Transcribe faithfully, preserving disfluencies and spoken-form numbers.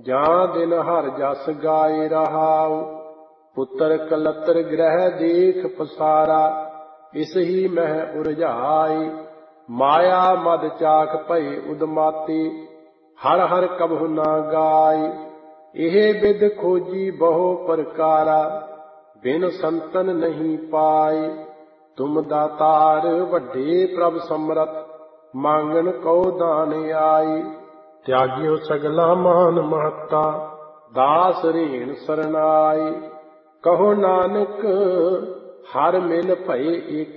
ਜਾਂ ਦਿਨ ਹਰ ਜਸ ਗਾਏ ਰਹਾਉ। ਪੁੱਤਰ ਕਲਤਰ ਗ੍ਰਹਿ ਦੇਖ ਪਸਾਰਾ, ਇਸ ਹੀ ਮਹਿ ਉਰਝਾਈ। ਮਾਇਆ ਮਦ ਚਾਖ ਭਏ ਉਦਮਾਤੀ, ਹਰ ਹਰ ਕਬਹੁ ਨਾ ਗਾਈ। ਇਹ ਬਿਦ ਖੋਜੀ ਬਹੁ ਪ੍ਰਕਾਰਾ, ਬਿਨ ਸੰਤਨ ਨਹੀਂ ਪਾਈ। ਤੁਮ ਦਾਤਾਰ ਵੱਡੇ ਪ੍ਰਭ ਸਮਰਥ, ਮੰਗਣ ਕਉ ਦਾਨ ਆਈ। ਤਿਆਗਿਓ ਸਗਲਾ ਮਾਨ ਮਹੱਤਾ, ਦਾਸ ਰੇਣ ਸਰਨਾਈ। ਕਹੋ ਨਾਨਕ ਹਰ ਮਿਲ ਭਏ ਏਕਾ,